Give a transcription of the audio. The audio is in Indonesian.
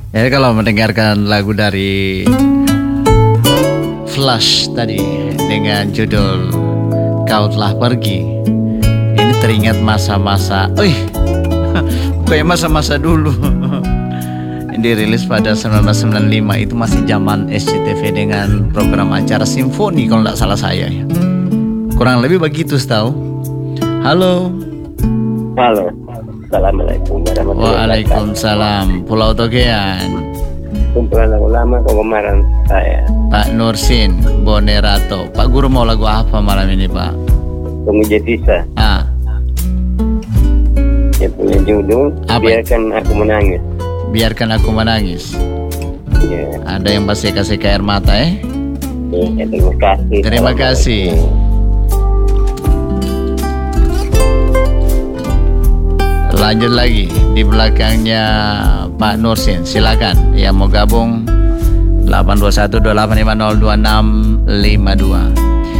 Ya kalau mendengarkan lagu dari Flash tadi dengan judul Kau Telah Pergi, ini teringat masa-masa, kayak masa-masa dulu. Dirilis pada 1995, itu masih zaman SCTV dengan program acara simfoni kalau tidak salah saya ya. Kurang lebih begitu setahu. Halo. Halo. Assalamualaikum warahmatullahi wabarakatuh. Waalaikumsalam. Pulau Togean. Kumpulan lagu lama kegemaran saya. Pak Nursin Bonerato. Pak Guru mau lagu apa malam ini Pak? Pemujatisa. Yang punya judul apa? Biarkan Aku Menangis. Biarkan Aku Menangis. Ya. Ada yang berseka-seka air mata Ya, terima kasih. Terima kasih. Lanjut lagi di belakangnya Pak Nursin, silakan yang mau gabung 82128502652.